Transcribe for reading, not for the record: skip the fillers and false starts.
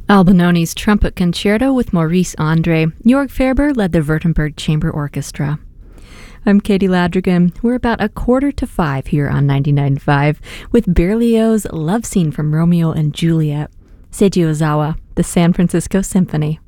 Albinoni's Trumpet Concerto with Maurice Andre. Jörg Ferber led the Württemberg Chamber Orchestra. I'm Katie Ladrigan. We're about 4:45 here on 99.5 with Berlioz's Love Scene from Romeo and Juliet. Seiji Ozawa, the San Francisco Symphony.